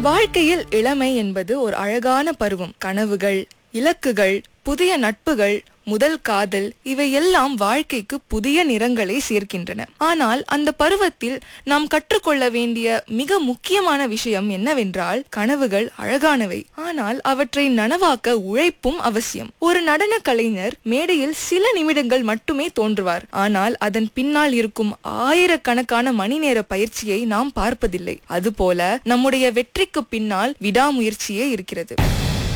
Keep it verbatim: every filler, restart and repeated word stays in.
வாழ்க்கையில் இளமை என்பது ஒரு அழகான பருவம். கனவுகள், இலக்குகள், புதிய நட்புகள், முதல் காதல், இவை எல்லாம் வாழ்க்கைக்கு புதிய நிறங்களை சேர்க்கின்றன. ஆனால் அந்த பருவத்தில் நாம் கற்றுக்கொள்ள வேண்டிய மிக முக்கியமான விஷயம் என்னவென்றால், கனவுகள் அழகானவை, ஆனால் அவற்றை நனவாக்க உழைப்பும் அவசியம். ஒரு நடன கலைஞர் மேடையில் சில நிமிடங்கள் மட்டுமே தோன்றுவார், ஆனால் அதன் பின்னால் இருக்கும் ஆயிரக்கணக்கான மணி நேர பயிற்சியை நாம் பார்ப்பதில்லை. அதுபோல நம்முடைய வெற்றிக்கு பின்னால் விடாமுயற்சியே இருக்கிறது.